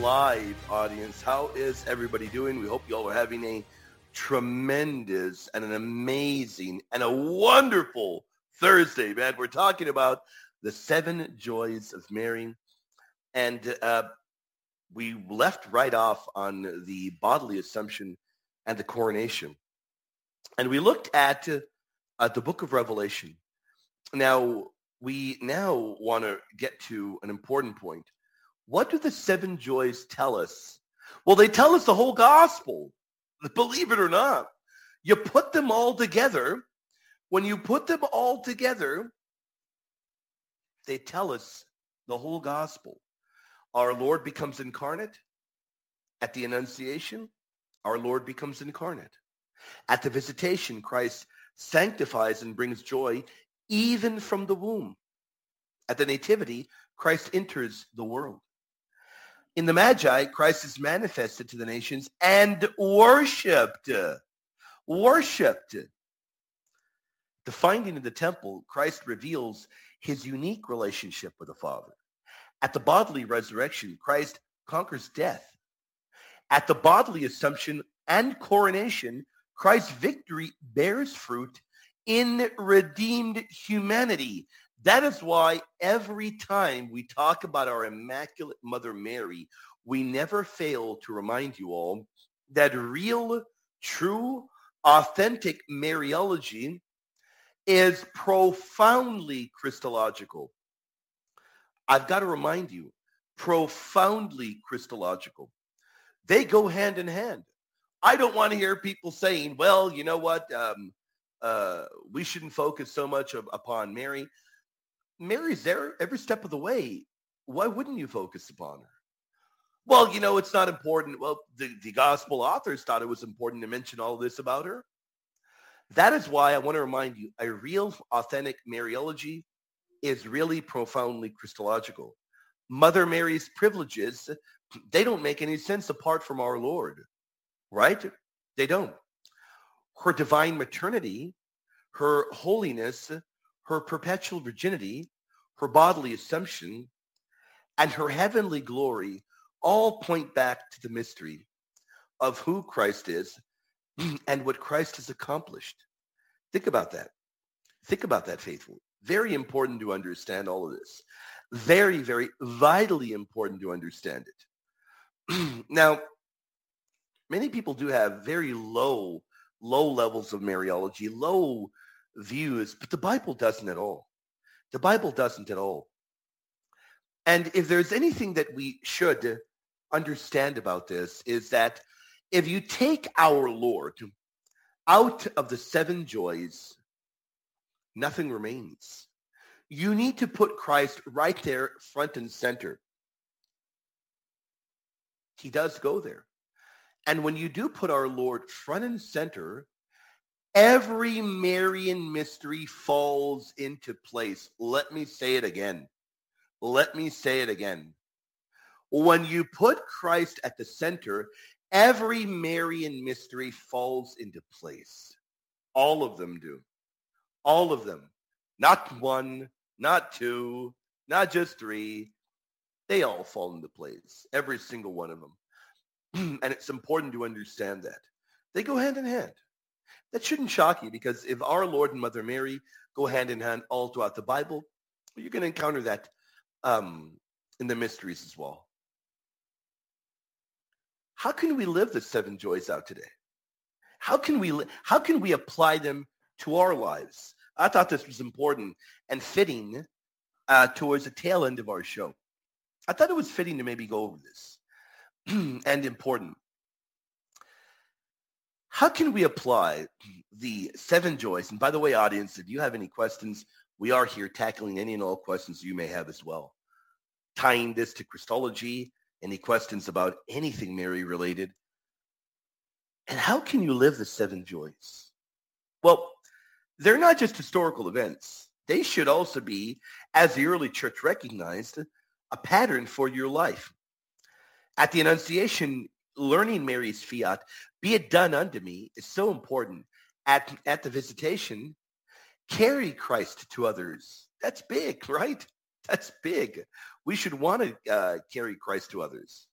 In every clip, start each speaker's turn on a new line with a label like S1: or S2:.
S1: live, audience. How is everybody doing? We hope you all are having a tremendous and an amazing and a wonderful Thursday, man. We're talking about the 7 joys of Mary. And we left right off on the bodily assumption and the coronation. And we looked at the book of Revelation. Now, we now want to get to an important point. What do the 7 joys tell us? Well, they tell us the whole gospel, believe it or not. You put them all together. When you put them all together, they tell us the whole gospel. Our Lord becomes incarnate. At the Annunciation, our Lord becomes incarnate. At the Visitation, Christ sanctifies and brings joy even from the womb. At the Nativity, Christ enters the world. In the Magi, Christ is manifested to the nations and worshipped. Worshipped. The finding in the temple, Christ reveals his unique relationship with the Father. At the bodily resurrection, Christ conquers death. At the bodily assumption and coronation, Christ's victory bears fruit in redeemed humanity. That is why every time we talk about our Immaculate Mother Mary, we never fail to remind you all that real, true, authentic Mariology is profoundly Christological. I've got to remind you, profoundly Christological. They go hand in hand. I don't want to hear people saying, well, you know what, we shouldn't focus so much upon Mary. Mary's there every step of the way. Why wouldn't you focus upon her? Well, you know, it's not important. Well, the gospel authors thought it was important to mention all this about her. That is why I want to remind you, a real, authentic Mariology is really profoundly Christological. Mother Mary's privileges, they don't make any sense apart from our Lord, right? They don't. Her divine maternity, her holiness, her perpetual virginity, her bodily assumption, and her heavenly glory all point back to the mystery of who Christ is and what Christ has accomplished. Think about that. Think about that, faithful. Very important to understand all of this. Very, very vitally important to understand it. Now, many people do have very low levels of Mariology, low views, but the Bible doesn't at all. The Bible doesn't at all. And if there's anything that we should understand about this is that if you take our Lord out of the 7 joys, nothing remains. You need to put Christ right there, front and center. He does go there. And when you do put our Lord front and center, every Marian mystery falls into place. Let me say it again. Let me say it again. When you put Christ at the center, every Marian mystery falls into place. All of them do. All of them. Not 1, not 2, not just 3. They all fall into place. Every single one of them. And it's important to understand that. They go hand in hand. That shouldn't shock you, because if our Lord and Mother Mary go hand in hand all throughout the Bible, you're going to encounter that in the mysteries as well. How can we live the 7 joys out today? How can we apply them to our lives? I thought this was important and fitting towards the tail end of our show. I thought it was fitting to maybe go over this and important. How can we apply the 7 joys? And by the way, audience, if you have any questions, we are here tackling any and all questions you may have as well. Tying this to Christology, any questions about anything Mary related. And how can you live the 7 joys? Well, they're not just historical events. They should also be, as the early church recognized, a pattern for your life. At the Annunciation, learning Mary's fiat, be it done unto me, is so important. At the Visitation, carry Christ to others. That's big, right? That's big. We should want to carry Christ to others.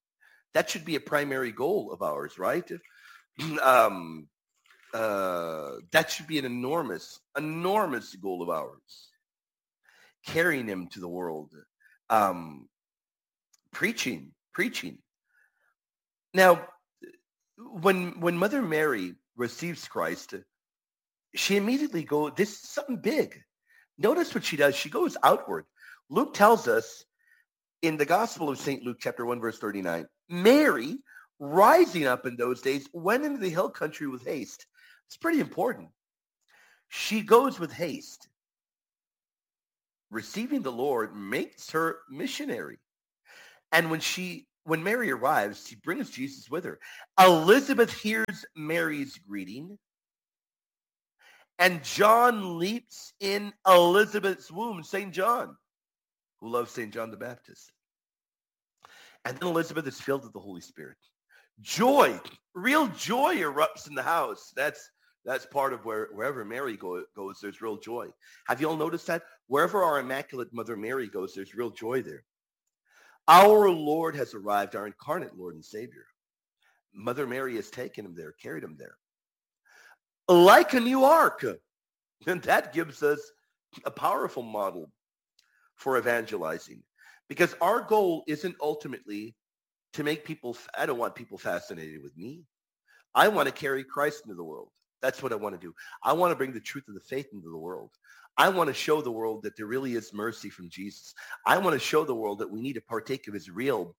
S1: That should be a primary goal of ours, right? um, that should be an enormous, enormous goal of ours. Carrying him to the world, um, preaching. Now, when Mother Mary receives Christ, she immediately goes, this is something big. Notice what she does. She goes outward. Luke tells us in the Gospel of St. Luke, chapter 1, verse 39, Mary, rising up in those days, went into the hill country with haste. It's pretty important. She goes with haste. Receiving the Lord makes her missionary. And when Mary arrives, she brings Jesus with her. Elizabeth hears Mary's greeting, and John leaps in Elizabeth's womb, St. John, who loves St. John the Baptist. And then Elizabeth is filled with the Holy Spirit. Joy, real joy erupts in the house. That's part of wherever Mary goes, there's real joy. Have you all noticed that? Wherever our Immaculate Mother Mary goes, there's real joy there. Our Lord has arrived, our incarnate Lord and Savior. Mother Mary has taken him there, carried him there. Like a new ark. And that gives us a powerful model for evangelizing. Because our goal isn't ultimately to make people, I don't want people fascinated with me. I want to carry Christ into the world. That's what I want to do. I want to bring the truth of the faith into the world. I want to show the world that there really is mercy from Jesus. I want to show the world that we need to partake of his real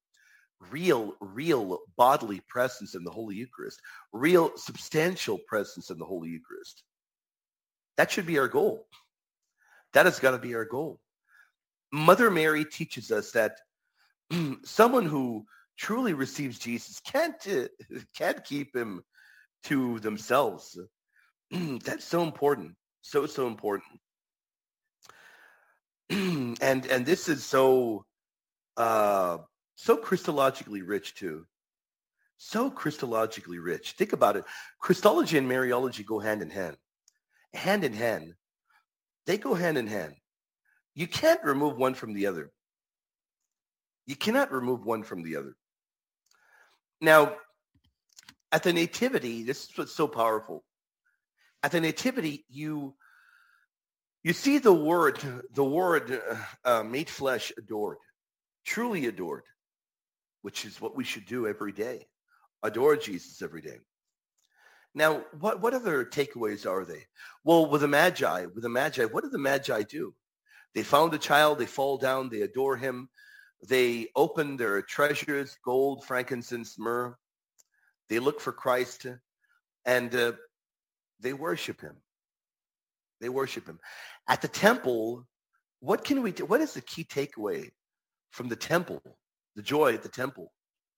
S1: bodily presence in the Holy Eucharist, real substantial presence in the Holy Eucharist. That should be our goal. That has got to be our goal. Mother Mary teaches us that someone who truly receives Jesus can't keep him to themselves. That's so important. So important. And this is so Christologically rich too. So Christologically rich. Think about it. Christology and Mariology go hand in hand. Hand in hand. They go hand in hand. You can't remove one from the other. You cannot remove one from the other. Now, at the Nativity, this is what's so powerful. At the Nativity, you see the Word made flesh, adored, truly adored, which is what we should do every day. Adore Jesus every day. Now, what other takeaways are they? Well, with the Magi, what did the Magi do? They found a child, they fall down, they adore him. They open their treasures, gold, frankincense, myrrh. They look for Christ, and they worship him. They worship him. At the temple, what can we do? What is the key takeaway from the temple? The joy at the temple.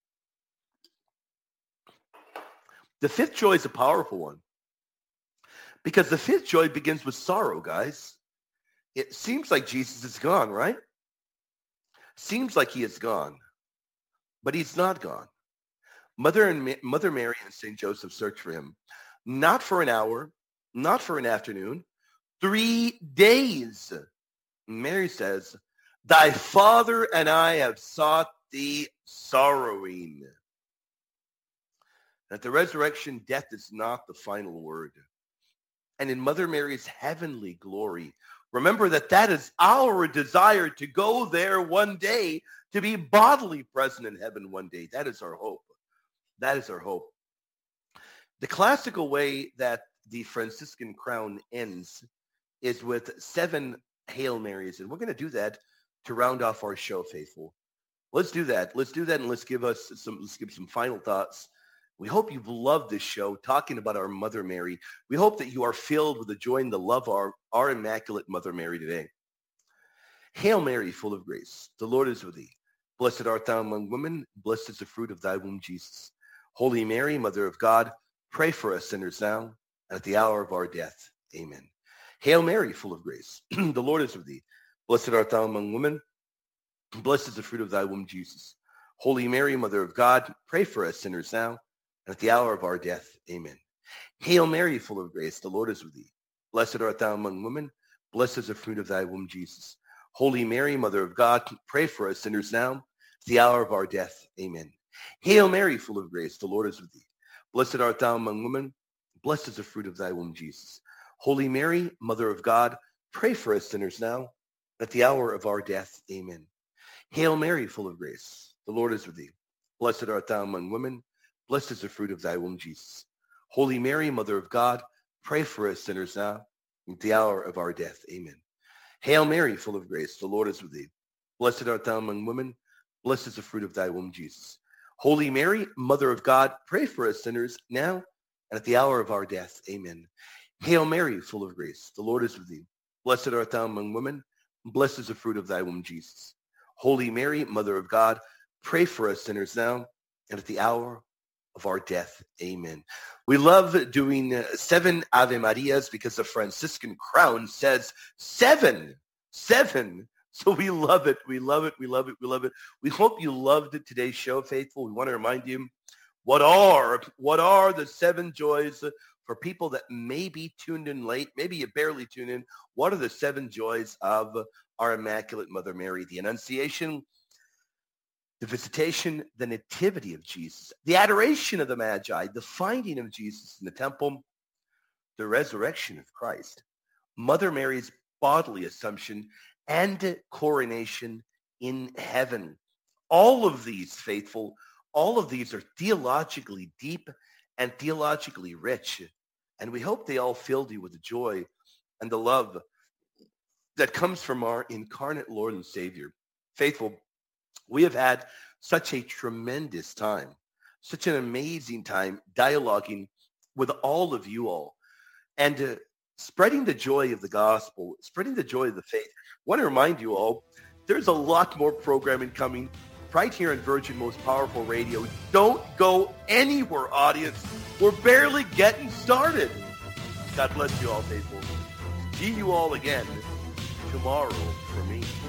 S1: The fifth joy is a powerful one. Because the fifth joy begins with sorrow, guys. It seems like Jesus is gone, right? Seems like he is gone. But he's not gone. Mother Mary and St. Joseph search for him. Not for an hour, not for an afternoon, 3 days. Mary says, thy father and I have sought thee sorrowing. At the resurrection, death is not the final word. And in Mother Mary's heavenly glory, remember that is our desire, to go there one day, to be bodily present in heaven one day. That is our hope. That is our hope. The classical way that the Franciscan crown ends is with 7 Hail Marys. And we're going to do that to round off our show, faithful. Let's do that. And let's give some final thoughts. We hope you've loved this show, talking about our Mother Mary. We hope that you are filled with the joy and the love of our Immaculate Mother Mary today. Hail Mary, full of grace. The Lord is with thee. Blessed art thou among women. Blessed is the fruit of thy womb, Jesus. Holy Mary, Mother of God, pray for us sinners now and at the hour of our death. Amen. Hail Mary, full of grace. The Lord is with thee. Blessed art thou among women. Blessed is the fruit of thy womb, Jesus. Holy Mary, Mother of God, pray for us sinners now and at the hour of our death. Amen. Hail Mary, full of grace. The Lord is with thee. Blessed art thou among women. Blessed is the fruit of thy womb, Jesus. Holy Mary, Mother of God, pray for us sinners now at the hour of our death. Amen. Hail Mary, full of grace, the Lord is with thee. Blessed art thou among women. Blessed is the fruit of thy womb, Jesus. Holy Mary, Mother of God, pray for us sinners now, at the hour of our death. Amen. Hail Mary, full of grace, the Lord is with thee. Blessed art thou among women. Blessed is the fruit of thy womb, Jesus. Holy Mary, Mother of God, pray for us sinners now, at the hour of our death. Amen. Hail Mary, full of grace, the Lord is with thee. Blessed art thou among women. Blessed is the fruit of thy womb, Jesus. Holy Mary, Mother of God, pray for us sinners now and at the hour of our death. Amen. Hail Mary, full of grace, the Lord is with thee. Blessed art thou among women. Blessed is the fruit of thy womb, Jesus. Holy Mary, Mother of God, pray for us sinners now and at the hour of our death. Amen. We love doing 7 Ave Marias because the Franciscan crown says 7. So we love it. We love it. We love it. We love it. We hope you loved today's show, faithful. We want to remind you, what are the 7 joys for people that may be tuned in late? Maybe you barely tune in. What are the 7 joys of our Immaculate Mother Mary? The Annunciation, the Visitation, the Nativity of Jesus, the Adoration of the Magi, the Finding of Jesus in the Temple, the Resurrection of Christ, Mother Mary's bodily Assumption, and coronation in heaven. All of these, faithful, all of these are theologically deep and theologically rich. And we hope they all filled you with the joy and the love that comes from our incarnate Lord and Savior. Faithful, we have had such a tremendous time, such an amazing time dialoguing with all of you all. And spreading the joy of the gospel, spreading the joy of the faith. I want to remind you all, there's a lot more programming coming right here in Virgin Most Powerful Radio. Don't go anywhere, audience. We're barely getting started. God bless you all, faithful. See you all again tomorrow for me.